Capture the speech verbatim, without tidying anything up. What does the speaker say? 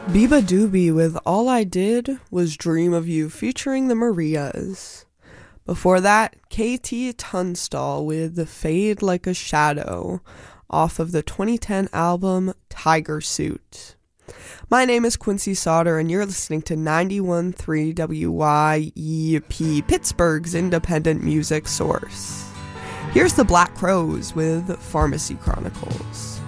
Biba Doobie with All I Did Was Dream of You featuring the Marias. Before that, K T Tunstall with Fade Like a Shadow off of the twenty ten album Tiger Suit. My name is Quincy Sauter and you're listening to ninety-one point three W Y E P, Pittsburgh's independent music source. Here's the Black Crowes with Pharmacy Chronicles.